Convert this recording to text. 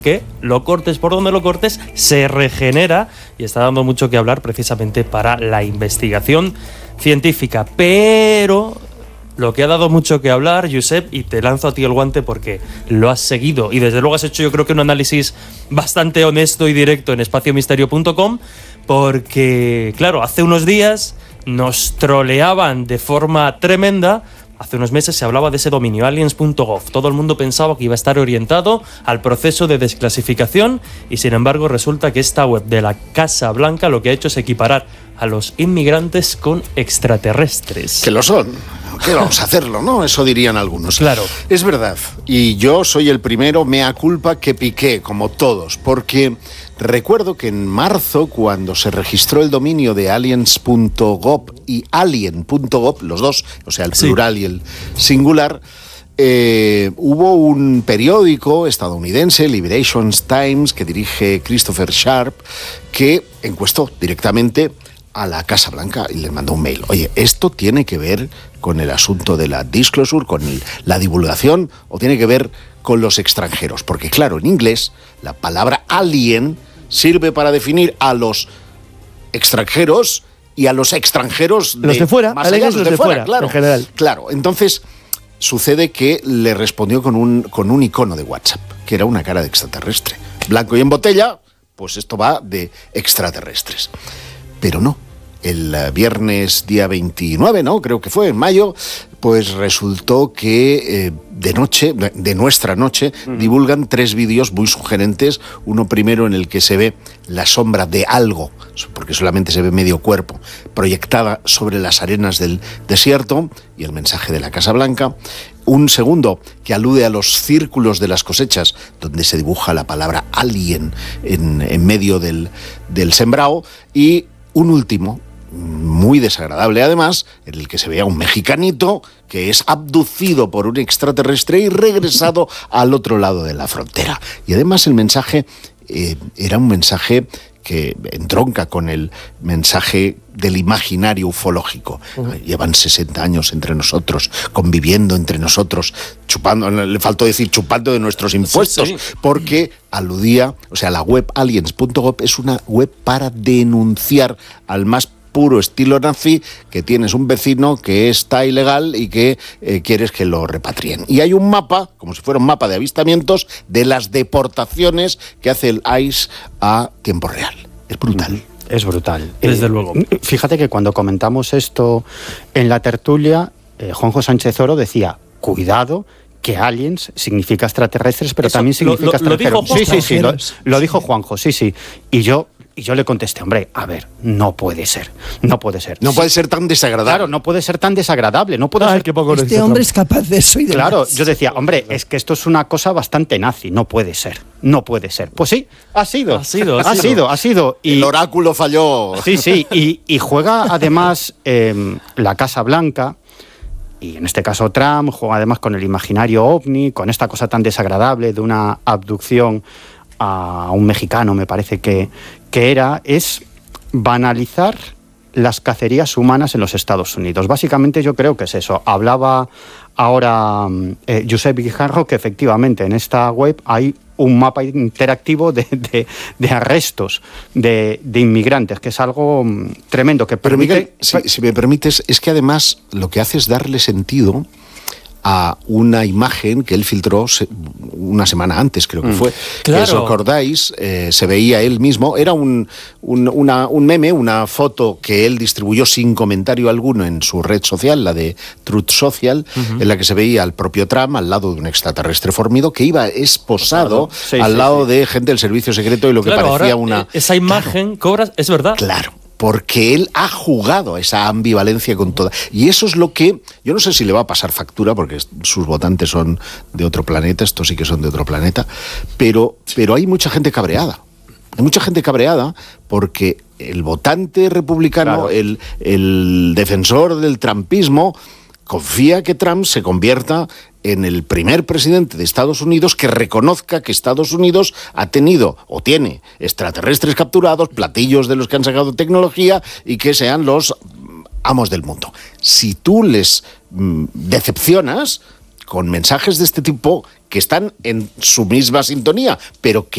que lo cortes por donde lo cortes, se regenera y está dando mucho que hablar precisamente para la investigación científica. Pero lo que ha dado mucho que hablar, Josep, y te lanzo a ti el guante porque lo has seguido y desde luego has hecho, yo creo que un análisis bastante honesto y directo en espaciomisterio.com, porque, claro, hace unos días nos troleaban de forma tremenda. Hace unos meses se hablaba de ese dominio, aliens.gov. Todo el mundo pensaba que iba a estar orientado al proceso de desclasificación y, sin embargo, resulta que esta web de la Casa Blanca lo que ha hecho es equiparar a los inmigrantes con extraterrestres. Que lo son. ¿Qué vamos a hacerlo, no? Eso dirían algunos. Claro. Es verdad. Y yo soy el primero, mea culpa, que piqué, como todos, porque recuerdo que en marzo, cuando se registró el dominio de aliens.gov y alien.gov, los dos, o sea, el plural y el singular, hubo un periódico estadounidense, Liberation Times, que dirige Christopher Sharp, que encuestó directamente a la Casa Blanca y le mandó un mail. Oye, ¿esto tiene que ver con el asunto de la disclosure, con la divulgación, o tiene que ver con los extranjeros? Porque claro, en inglés la palabra alien sirve para definir a los extranjeros y a los extranjeros los de fuera, más allá, los de fuera, claro, en general. Claro, entonces sucede que le respondió con un icono de WhatsApp, que era una cara de extraterrestre. Blanco y en botella, pues esto va de extraterrestres. Pero no, el viernes día 29, ¿no? Creo que fue, en mayo, pues resultó que de nuestra noche, divulgan 3 vídeos muy sugerentes. Uno primero en el que se ve la sombra de algo, porque solamente se ve medio cuerpo, proyectada sobre las arenas del desierto, y el mensaje de la Casa Blanca. Un segundo que alude a los círculos de las cosechas, donde se dibuja la palabra alien en medio del sembrado. Y un último, muy desagradable además, en el que se ve a un mexicanito que es abducido por un extraterrestre y regresado al otro lado de la frontera. Y además el mensaje era un mensaje que entronca con el mensaje del imaginario ufológico. Llevan 60 años entre nosotros, conviviendo entre nosotros, chupando, le faltó decir chupando de nuestros impuestos, sí. Porque aludía, o sea, la web aliens.gov es una web para denunciar al más puro estilo nazi que tienes un vecino que está ilegal y que quieres que lo repatrien. Y hay un mapa, como si fuera un mapa de avistamientos, de las deportaciones que hace el ICE a tiempo real. Es brutal. Es brutal. Desde luego. Fíjate que cuando comentamos esto en la tertulia, Juanjo Sánchez Oro decía, cuidado, que aliens significa extraterrestres, pero eso, también significa extranjeros. Sí, lo dijo Juanjo, sí. Y yo le contesté, hombre, a ver, no puede ser. No puede ser tan desagradable. Claro, no puede ser tan desagradable. No puede ser. Qué poco este hombre es capaz de eso y de Claro, más. yo decía, hombre, es que esto es una cosa bastante nazi, no puede ser. Pues sí, ha sido. Y el oráculo falló. Sí, y juega además la Casa Blanca, y en este caso Trump, juega además con el imaginario ovni, con esta cosa tan desagradable de una abducción a un mexicano, me parece que es banalizar las cacerías humanas en los Estados Unidos. Básicamente yo creo que es eso. Hablaba ahora Josep Guijarro que efectivamente en esta web hay un mapa interactivo de arrestos de inmigrantes, que es algo tremendo. Que permite... Pero Miguel, si me permites, es que además lo que hace es darle sentido a una imagen que él filtró una semana antes, creo que fue. Claro. Que os acordáis, se veía él mismo. Era un meme, una foto que él distribuyó sin comentario alguno en su red social, la de Truth Social, en la que se veía al propio Trump al lado de un extraterrestre formido que iba esposado al lado de gente del servicio secreto y lo que parecía ahora, esa imagen cobra, es verdad. Claro. Porque él ha jugado a esa ambivalencia con toda... Y eso es lo que... Yo no sé si le va a pasar factura, porque sus votantes son de otro planeta, estos sí que son de otro planeta, pero hay mucha gente cabreada. Hay mucha gente cabreada porque el votante republicano, claro, el defensor del trumpismo, confía que Trump se convierta en el primer presidente de Estados Unidos que reconozca que Estados Unidos ha tenido o tiene extraterrestres capturados, platillos de los que han sacado tecnología y que sean los amos del mundo. Si tú les decepcionas con mensajes de este tipo que están en su misma sintonía, pero que